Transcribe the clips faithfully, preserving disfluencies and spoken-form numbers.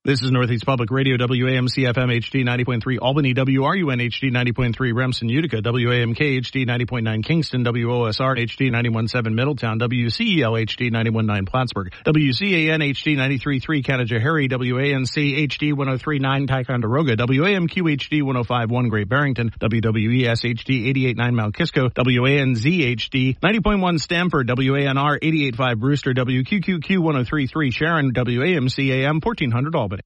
This is Northeast Public Radio, W A M C F M H D ninety point three Albany, W R U N H D ninety point three Remsen, Utica, W A M K H D ninety point nine Kingston, W O S R H D ninety-one point seven Middletown, W C E L H D ninety-one point nine Plattsburgh, W C A N H D ninety-three point three Canajoharie, W A N C H D one oh three point nine Ticonderoga, W A M Q H D one oh five point one Great Barrington, W W E S H D eighty-eight point nine Mount Kisco, W A N Z H D ninety point one Stamford, W A N R eighty-eight point five Brewster, W Q Q Q one oh three point three Sharon, W A M C A M fourteen hundred Albany.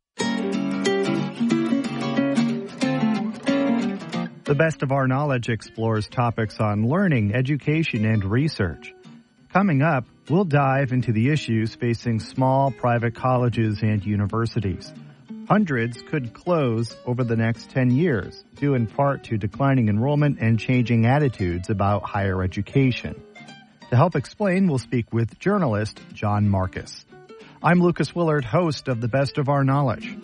The Best of Our Knowledge explores topics on learning, education, and research. Coming up, we'll dive into the issues facing small private colleges and universities. Hundreds could close over the next ten years, due in part to declining enrollment and changing attitudes about higher education. To help explain, we'll speak with journalist John Marcus. I'm Lucas Willard, host of The Best of Our Knowledge.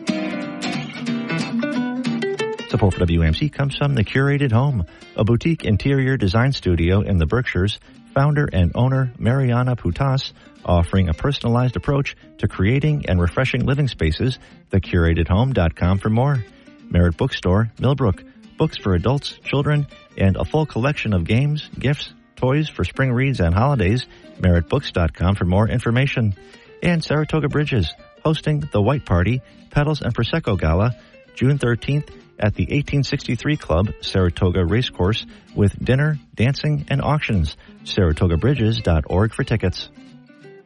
Support for W A M C comes from The Curated Home, a boutique interior design studio in the Berkshires. Founder and owner Mariana Putas, offering a personalized approach to creating and refreshing living spaces. the curated home dot com for more. Merritt Bookstore, Millbrook, books for adults, children, and a full collection of games, gifts, toys for spring reads and holidays. Merritt Books dot com for more information. And Saratoga Bridges, hosting the White Party, Pedals and Prosecco Gala, June thirteenth at the eighteen sixty-three Club, Saratoga Racecourse, with dinner, dancing, and auctions. Saratoga Bridges dot org for tickets.